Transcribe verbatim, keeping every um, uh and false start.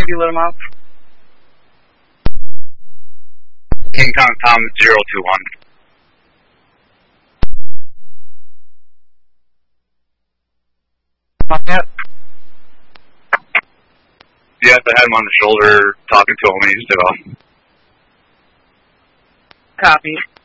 Have you lit him up? King Kong Tom zero two one. Not yet. Yes, I had him on the shoulder talking to him when he stood off. Copy.